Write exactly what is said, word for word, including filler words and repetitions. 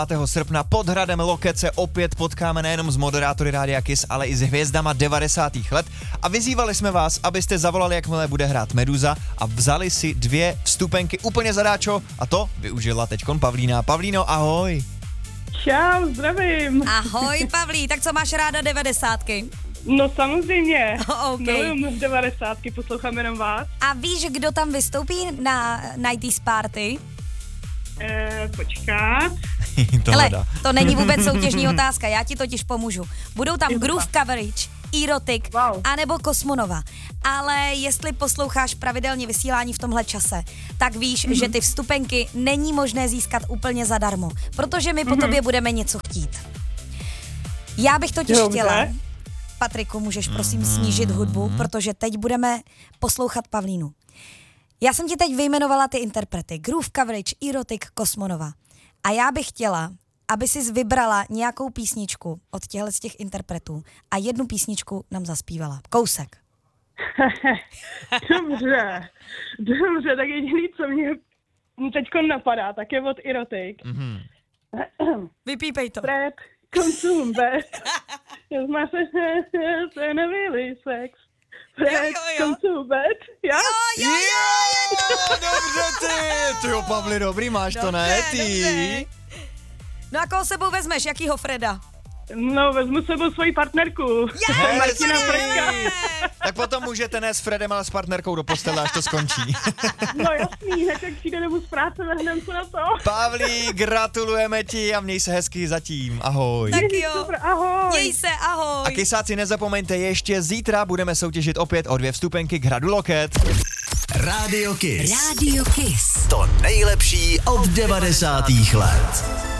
pátého srpna pod hradem Loket se opět potkáme nejenom s moderátory Rádia Kiss, ale i s hvězdama devadesátých let a vyzývali jsme vás, abyste zavolali, jakmile bude hrát Meduza a vzali si dvě vstupenky úplně zadáčo a to využila teďkon Pavlína. Pavlíno, ahoj. Čau, zdravím. Ahoj Pavlí, tak co máš ráda devadesátky? No samozřejmě, Oh, okay. miluji devadesátky, poslouchám jenom vás. A víš, kdo tam vystoupí na nineties Party? Eh, počkat. to Hele, hledá. to není vůbec soutěžní otázka, já ti totiž pomůžu. Budou tam Groove Coverage, Erotic, Wow. anebo Kosmonova. Ale jestli posloucháš pravidelně vysílání v tomhle čase, tak víš, mm-hmm. že ty vstupenky není možné získat úplně zadarmo, protože my mm-hmm. po tobě budeme něco chtít. Já bych totiž Dobře. chtěla... Patriku, můžeš prosím snížit hudbu, protože teď budeme poslouchat Pavlínu. Já jsem ti teď vyjmenovala ty interprety. Groove Coverage, Erotic, Kosmonova. A já bych chtěla, aby jsi vybrala nějakou písničku od těchto z těch interpretů a jednu písničku nám zaspívala. Kousek. Dobře, dobře, tak jediný, co mě teďko napadá, tak je od Erotic. Mhm. Vypípej to. Fred, consume bed. Má se se nevělý sex. Fred, Jo, jo, jo. consume bed. Já? Jo, jo, Jo, dobře ty. Ty jo, Pavli, dobrý máš to, ne? Dobře, Ty. dobře. No a koho sebou vezmeš, jakýho Freda? No, vezmu s sebou svoji partnerku. Yes, Martina Hezký. Fredka. Tak potom můžete ne s Fredem, ale s partnerkou do postele, až to skončí. No jasný, hned jak přijde domů z práce, vehneme se na to. Pavlí, gratulujeme ti a měj se hezky zatím. Ahoj. Tak jo. Super, ahoj. Měj se, ahoj. A kysáci, nezapomeňte, ještě zítra budeme soutěžit opět o dvě vstupenky k hradu Loket. Rádio Kiss. Rádio Kiss. To nejlepší od devadesátých let.